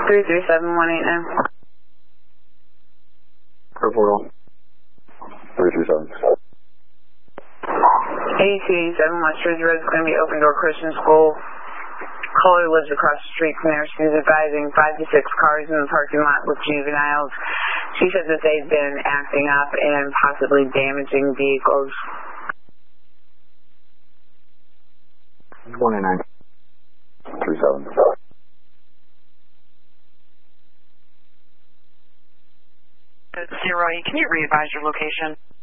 337189. Report all. 337. 8287 West Jersey Road is going to be Open Door Christian School. Caller lives across the street from there. She's advising 5 to 6 cars in the parking lot with juveniles. She said that they've been acting up and possibly damaging vehicles. 189. 37. Zero, can you re-advise your location?